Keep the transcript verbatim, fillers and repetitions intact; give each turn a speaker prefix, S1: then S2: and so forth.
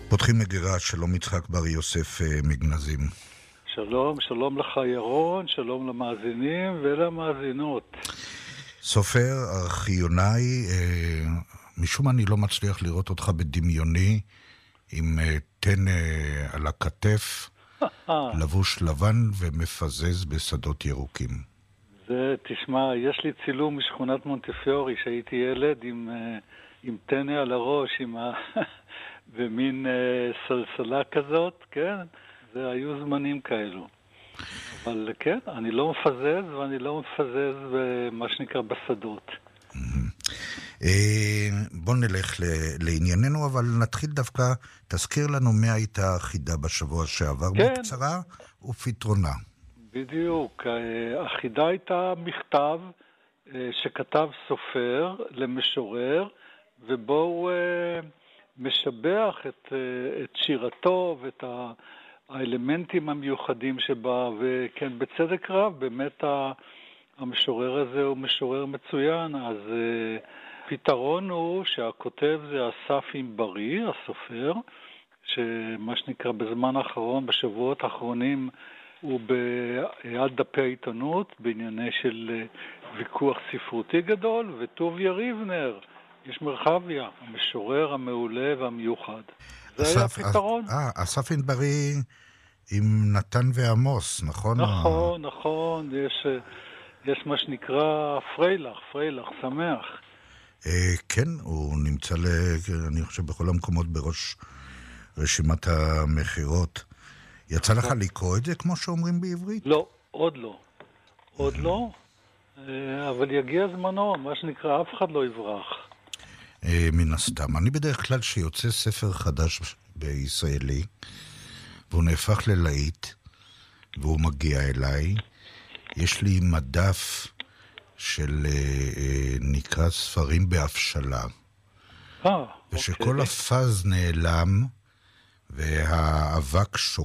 S1: פותחים מגירה, שלום יצחק בר יוסף מגנזים.
S2: שלום, שלום לך ירון, שלום למאזינים ולמאזינות.
S1: סופר, ארכיונאי, אה, משום אני לא מצליח לראות אותך בדמיוני, עם אה, תן אה, על הכתף, לבוש לבן ומפזז בשדות ירוקים.
S2: זה, תשמע, יש לי צילום משכונת מונטפיורי, שהייתי ילד עם, אה, עם תנה על הראש, עם ה... ומין אה, סלסלה כזאת, כן? זה היו זמנים כאלו. אבל כן, אני לא מפזז, ואני לא מפזז במה שנקרא בשדות.
S1: בוא נלך לענייננו, אבל נתחיל דווקא, תזכיר לנו מה הייתה החידה בשבוע שעבר, בקצרה ופתרונה.
S2: בדיוק, החידה הייתה מכתב שכתב סופר למשורר, ובו הוא משבח את, את שירתו ואת האלמנטים המיוחדים שבה, וכן, בצדק רב, באמת המשורר הזה הוא משורר מצוין. אז פתרון הוא שהכותב זה אסף ענברי, הסופר, שמה שנקרא בזמן האחרון, בשבועות האחרונים, הוא על דפי העיתונות בענייני של ויכוח ספרותי גדול, וטוביה ריבנר, יש מרחביה, המשורר המעולה והמיוחד. זה היה פתרון.
S1: אה, אסף ענברי עם נתן ועמוס, נכון?
S2: נכון, נכון, יש, יש מה שנקרא פריילך, פריילך, שמח.
S1: כן, הוא נמצא, אני חושב, בכל המקומות בראש רשימת המחירות. יצא לך לקרוא את זה, כמו שאומרים בעברית?
S2: לא, עוד לא. עוד לא, אבל יגיע זמנו, מה שנקרא, אף אחד לא יברח.
S1: מן הסתם. אני בדרך כלל שיוצא ספר חדש בישראלי, והוא נהפך ללהיט, והוא מגיע אליי, יש לי מדף של נקרא ספרים בהפשלה.
S2: אה,
S1: ושכל הפז נעלם, והאבק שוקע,